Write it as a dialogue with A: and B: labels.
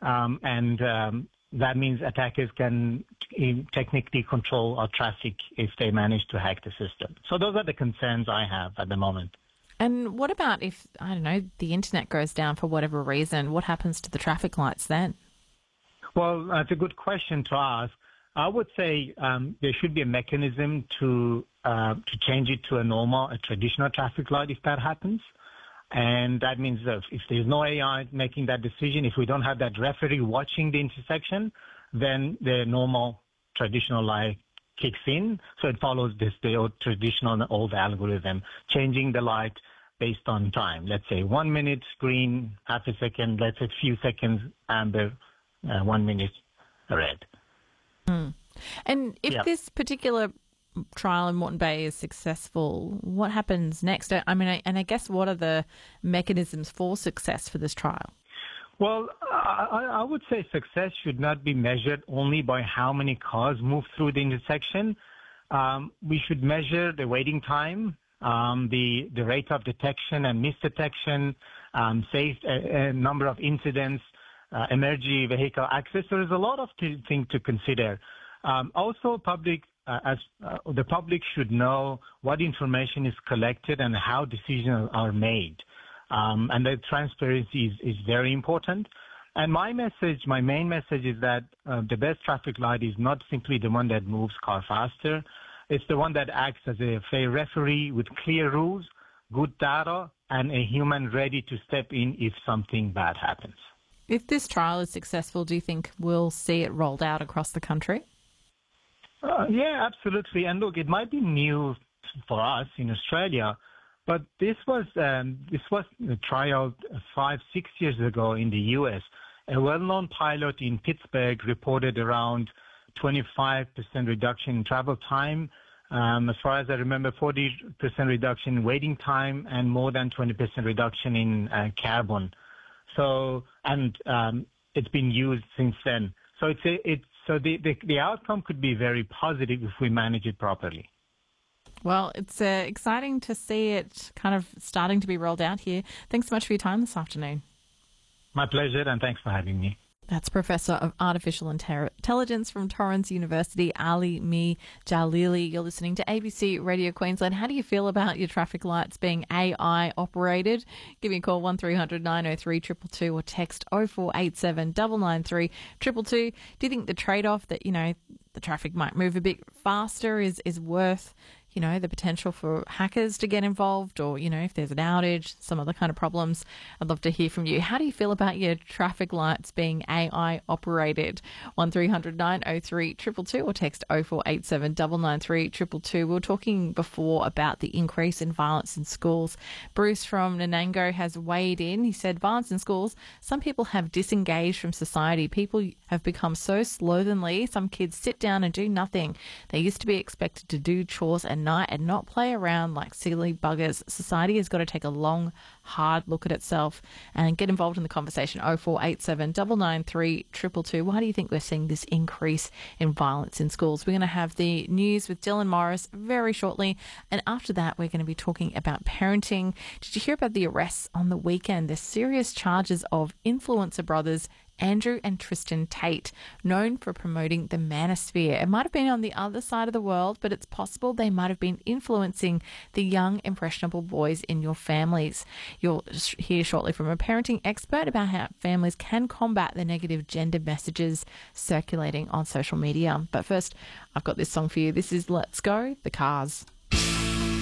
A: and that means attackers can technically control our traffic if they manage to hack the system. So those are the concerns I have at the moment.
B: And what about if, I don't know, the internet goes down for whatever reason? What happens to the traffic lights then?
A: Well, that's a good question to ask. I would say there should be a mechanism to change it to a traditional traffic light if that happens. And that means that if there's no AI making that decision, if we don't have that referee watching the intersection, then the normal traditional light kicks in. So it follows the old traditional old algorithm, changing the light based on time. Let's say 1 minute green, half a second, let's say a few seconds amber, 1 minute red.
B: And if this particular trial in Moreton Bay is successful, what happens next? I mean, and I guess what are the mechanisms for success for this trial?
A: Well, I would say success should not be measured only by how many cars move through the intersection. We should measure the waiting time, the rate of detection and misdetection, number of incidents, emergency vehicle access. So there's a lot of things to consider. Also, the public should know what information is collected and how decisions are made. And the transparency is very important. And my main message is that the best traffic light is not simply the one that moves car faster. It's the one that acts as a fair referee with clear rules, good data, and a human ready to step in if something bad happens.
B: If this trial is successful, do you think we'll see it rolled out across the country?
A: Yeah, absolutely. And look, it might be new for us in Australia, but this was a trial 5-6 years ago in the US. A well-known pilot in Pittsburgh reported around 25% reduction in travel time. As far as I remember, 40% reduction in waiting time and more than 20% reduction in carbon. So, and it's been used since then. So So the outcome could be very positive if we manage it properly.
B: Well, it's exciting to see it kind of starting to be rolled out here. Thanks so much for your time this afternoon.
A: My pleasure, and thanks for having me.
B: That's Professor of Artificial Intelligence from Torrens University, Ali Mir Jalili. You're listening to ABC Radio Queensland. How do you feel about your traffic lights being AI operated? Give me a call 1300 903 222 or text 0487 993 222. Do you think the trade-off that, the traffic might move a bit faster is worth the potential for hackers to get involved or, if there's an outage, some other kind of problems? I'd love to hear from you. How do you feel about your traffic lights being AI operated? 1300 903 222 or text 0487 993 222. We were talking before about the increase in violence in schools. Bruce from Nanango has weighed in. He said, violence in schools, some people have disengaged from society. People have become so slovenly. Some kids sit down and do nothing. They used to be expected to do chores at night and not play around like silly buggers. Society has got to take a long, hard look at itself and get involved in the conversation. 0487 993 222. Why do you think we're seeing this increase in violence in schools? We're going to have the news with Dylan Morris very shortly, and after that we're going to be talking about parenting. Did you hear about the arrests on the weekend? There's serious charges of influencer brothers Andrew and Tristan Tate, known for promoting the manosphere. It might have been on the other side of the world, but it's possible they might have been influencing the young, impressionable boys in your families. You'll hear shortly from a parenting expert about how families can combat the negative gender messages circulating on social media. But first, I've got this song for you. This is Let's Go, The Cars.